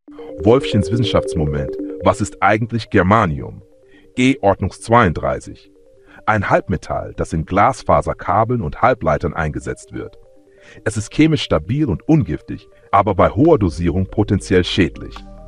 Wolfchens Wissenschaftsmoment. Was ist eigentlich Germanium? G-Ordnungs 32. Ein Halbmetall, das in Glasfaserkabeln und Halbleitern eingesetzt wird. Es ist chemisch stabil und ungiftig, aber bei hoher Dosierung potenziell schädlich.